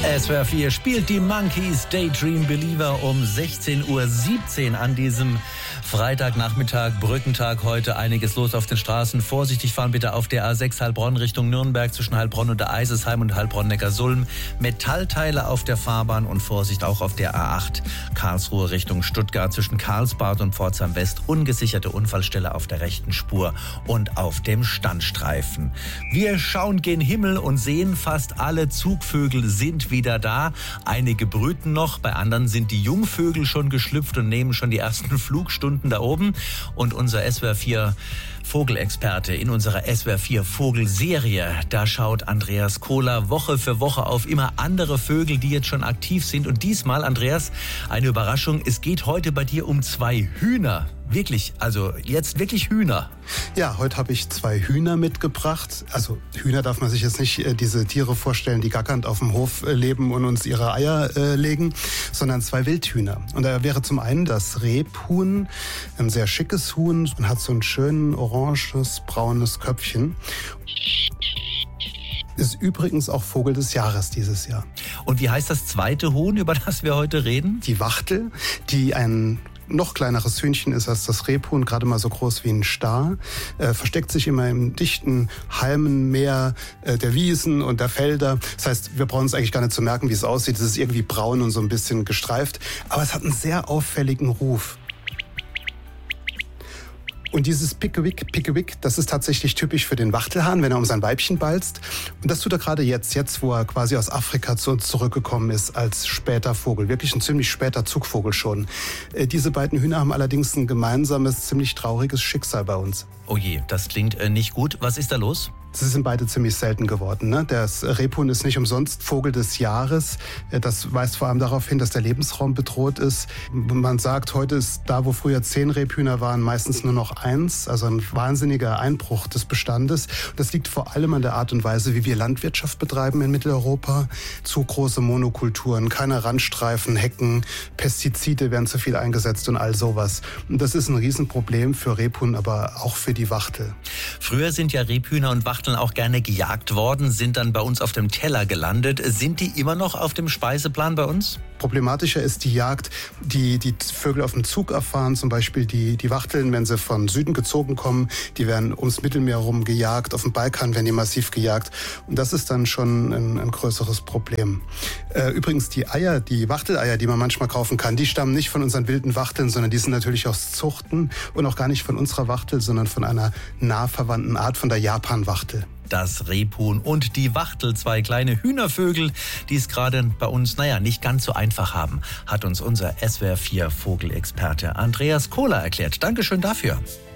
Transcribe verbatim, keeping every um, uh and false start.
S W R vier spielt die Monkeys Daydream Believer um sechzehn Uhr siebzehn an diesem Freitagnachmittag, Brückentag heute. Einiges los auf den Straßen. Vorsichtig fahren bitte auf der A sechs Heilbronn Richtung Nürnberg zwischen Heilbronn und der Eisesheim und Heilbronn-Neckarsulm. Metallteile auf der Fahrbahn und Vorsicht auch auf der A acht Karlsruhe Richtung Stuttgart zwischen Karlsbad und Pforzheim West. Ungesicherte Unfallstelle auf der rechten Spur und auf dem Standstreifen. Wir schauen gen Himmel und sehen, fast alle Zugvögel sind wieder da. Einige brüten noch, bei anderen sind die Jungvögel schon geschlüpft und nehmen schon die ersten Flugstunden da oben. Und unser S W R vier Vogelexperte in unserer S W R vier Vogelserie, da schaut Andreas Kohler Woche für Woche auf immer andere Vögel, die jetzt schon aktiv sind. Und diesmal, Andreas, eine Überraschung, es geht heute bei dir um zwei Hühner. Wirklich, also jetzt wirklich Hühner. Ja, heute habe ich zwei Hühner mitgebracht. Also Hühner darf man sich jetzt nicht äh, diese Tiere vorstellen, die gackernd auf dem Hof äh, leben und uns ihre Eier äh, legen, sondern zwei Wildhühner. Und da wäre zum einen das Rebhuhn, ein sehr schickes Huhn und hat so ein schön oranges, braunes Köpfchen. Ist übrigens auch Vogel des Jahres dieses Jahr. Und wie heißt das zweite Huhn, über das wir heute reden? Die Wachtel, die ein noch kleineres Hühnchen ist als das Rebhuhn, gerade mal so groß wie ein Star, äh, versteckt sich immer im dichten Halmenmeer äh, der Wiesen und der Felder. Das heißt, wir brauchen es eigentlich gar nicht zu merken, wie es aussieht. Es ist irgendwie braun und so ein bisschen gestreift, aber es hat einen sehr auffälligen Ruf. Und dieses Pickewick, Pickewick, das ist tatsächlich typisch für den Wachtelhahn, wenn er um sein Weibchen balzt. Und das tut er gerade jetzt, jetzt, wo er quasi aus Afrika zu uns zurückgekommen ist als später Vogel. Wirklich ein ziemlich später Zugvogel schon. Äh, diese beiden Hühner haben allerdings ein gemeinsames, ziemlich trauriges Schicksal bei uns. Oh je, das klingt äh, nicht gut. Was ist da los? Sie sind beide ziemlich selten geworden. Ne? Das Rebhuhn ist nicht umsonst Vogel des Jahres. Das weist vor allem darauf hin, dass der Lebensraum bedroht ist. Man sagt, heute ist da, wo früher zehn Rebhühner waren, meistens nur noch eins. Also ein wahnsinniger Einbruch des Bestandes. Das liegt vor allem an der Art und Weise, wie wir Landwirtschaft betreiben in Mitteleuropa. Zu große Monokulturen, keine Randstreifen, Hecken, Pestizide werden zu viel eingesetzt und all sowas. Und das ist ein Riesenproblem für Rebhuhn, aber auch für die Wachtel. Früher sind ja Rebhühner und Wachteln auch gerne gejagt worden, sind dann bei uns auf dem Teller gelandet. Sind die immer noch auf dem Speiseplan bei uns? Problematischer ist die Jagd, die die Vögel auf dem Zug erfahren. Zum Beispiel die, die Wachteln, wenn sie von Süden gezogen kommen, die werden ums Mittelmeer rum gejagt. Auf dem Balkan werden die massiv gejagt. Und das ist dann schon ein, ein größeres Problem. Äh, übrigens, die Eier, die Wachteleier, die man manchmal kaufen kann, die stammen nicht von unseren wilden Wachteln, sondern die sind natürlich aus Zuchten und auch gar nicht von unserer Wachtel, sondern von einer nah verwandten Art, von der Japanwachtel. Das Rebhuhn und die Wachtel, zwei kleine Hühnervögel, die es gerade bei uns, naja, nicht ganz so einfach haben, hat uns unser S W R vier Vogelexperte Andreas Kohler erklärt. Dankeschön dafür.